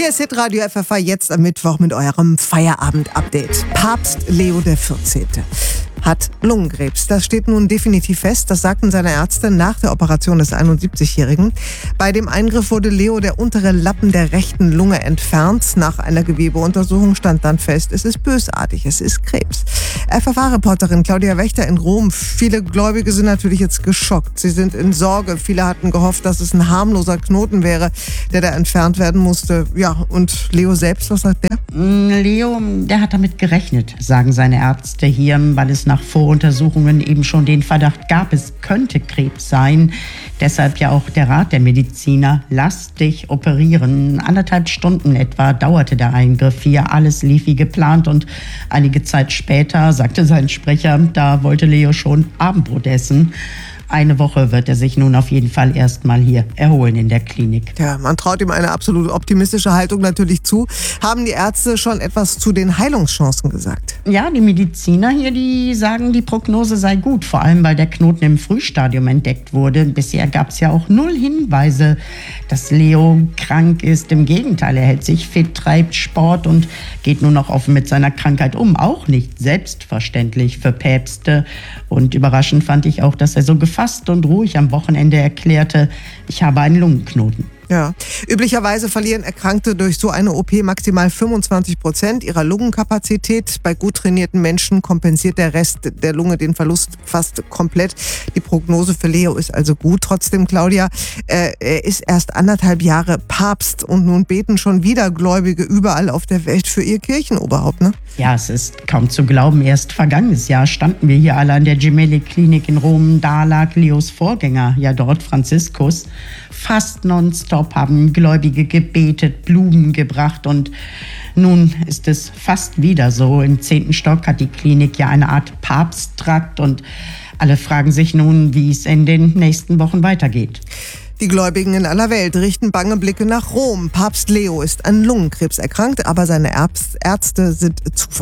Hier ist Hitradio FFH jetzt am Mittwoch mit eurem Feierabend-Update. Papst Leo XIV. hat Lungenkrebs. Das steht nun definitiv fest. Das sagten seine Ärzte nach der Operation des 71-Jährigen. Bei dem Eingriff wurde Leo der untere Lappen der rechten Lunge entfernt. Nach einer Gewebeuntersuchung stand dann fest, es ist bösartig, es ist Krebs. FFH-Reporterin Claudia Wächter in Rom. Viele Gläubige sind natürlich jetzt geschockt. Sie sind in Sorge. Viele hatten gehofft, dass es ein harmloser Knoten wäre, der da entfernt werden musste. Ja, und Leo selbst, was sagt der? Leo, der hat damit gerechnet, sagen seine Ärzte hier, weil es nach Voruntersuchungen eben schon den Verdacht gab, es könnte Krebs sein. Deshalb ja auch der Rat der Mediziner, lass dich operieren. 1,5 Stunden etwa dauerte der Eingriff hier. Alles lief wie geplant und einige Zeit später, sagte sein Sprecher, da wollte Leo schon Abendbrot essen. Eine Woche wird er sich nun auf jeden Fall erstmal hier erholen in der Klinik. Ja, man traut ihm eine absolut optimistische Haltung natürlich zu. Haben die Ärzte schon etwas zu den Heilungschancen gesagt? Ja, die Mediziner hier, die sagen, die Prognose sei gut. Vor allem, weil der Knoten im Frühstadium entdeckt wurde. Bisher gab es ja auch 0 Hinweise, dass Leo krank ist. Im Gegenteil, er hält sich fit, treibt Sport und geht nun noch offen mit seiner Krankheit um. Auch nicht selbstverständlich für Päpste. Und überraschend fand ich auch, dass er so gefasst und ruhig am Wochenende erklärte, ich habe einen Lungenknoten. Ja, üblicherweise verlieren Erkrankte durch so eine OP maximal 25% ihrer Lungenkapazität. Bei gut trainierten Menschen kompensiert der Rest der Lunge den Verlust fast komplett. Die Prognose für Leo ist also gut. Trotzdem, Claudia, er ist erst 1,5 Jahre Papst und nun beten schon wieder Gläubige überall auf der Welt für ihr Kirchenoberhaupt, ne? Ja, es ist kaum zu glauben. Erst vergangenes Jahr standen wir hier alle an der Gemelli-Klinik in Rom. Da lag Leos Vorgänger, ja dort Franziskus. Fast nonstop haben Gläubige gebetet, Blumen gebracht und nun ist es fast wieder so. Im 10. Stock hat die Klinik ja eine Art Papsttrakt und alle fragen sich nun, wie es in den nächsten Wochen weitergeht. Die Gläubigen in aller Welt richten bange Blicke nach Rom. Papst Leo ist an Lungenkrebs erkrankt, aber seine Ärzte sind zuversichtlich.